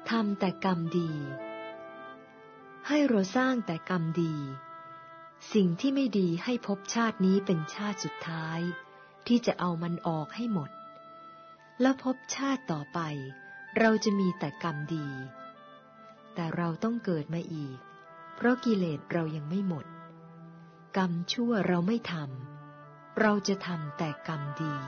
ทำแต่กรรมดีให้เราสร้างแต่กรรมดีสิ่งที่ไม่ดีให้ภพชาตินี้เป็นชาติสุดท้ายที่จะเอามันออกให้หมดแล้วภพชาติต่อไปเราจะมีแต่กรรมดีแต่เราต้องเกิดมาอีกเพราะกิเลสเรายังไม่หมดกรรมชั่วเราไม่ทำเราจะทำแต่กรรมดี